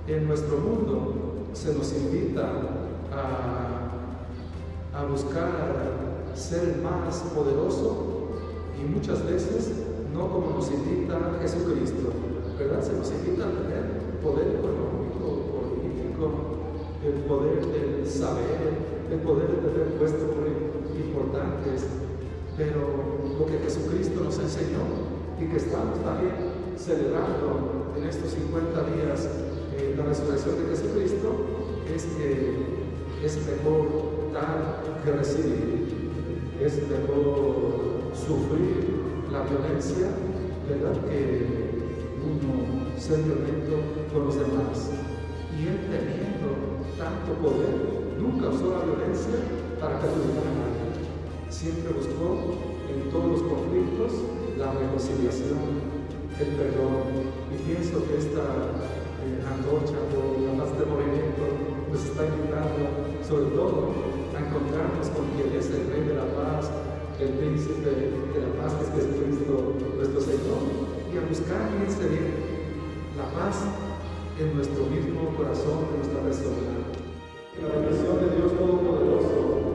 En nuestro mundo se nos invita a buscar ser el más poderoso y muchas veces no como nos invita Jesucristo, ¿verdad? Se nos invita a tener poder económico, político, el poder del saber, el poder de tener puestos importantes, pero lo que Jesucristo nos enseñó y que estamos también celebrando en estos 50 días la resurrección de Jesucristo es que es mejor dar que recibir, es mejor sufrir la violencia, ¿verdad?, que uno ser violento con los demás. Y él, teniendo tanto poder, nunca usó la violencia para perjudicar a nadie. Siempre buscó en todos los conflictos la reconciliación, el perdón. Y pienso que esta antorcha o la paz de movimiento nos está invitando, sobre todo, a encontrarnos con quien es el Rey de la Paz, el Príncipe de la Paz, que es Jesucristo nuestro Señor, y a buscar en este día la paz en nuestro mismo corazón, en nuestra persona. La bendición de Dios Todopoderoso,